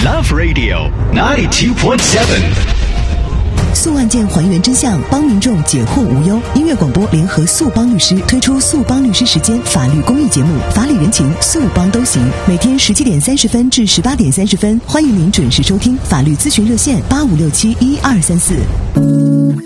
Love Radio 92.7。 诉案件还原真相，帮民众解惑无忧。音乐广播联合速帮律师推出速帮律师时间法律公益节目，法理人情速帮都行。每天17点30分至18点30分，欢迎您准时收听。法律咨询热线85671234。